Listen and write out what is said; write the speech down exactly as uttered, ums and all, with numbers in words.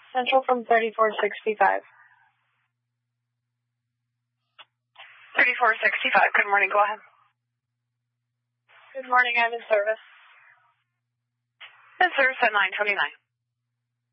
Central from thirty-four sixty-five. thirty-four sixty-five, good morning, go ahead. Good morning, I'm in service. In service at nine twenty-nine.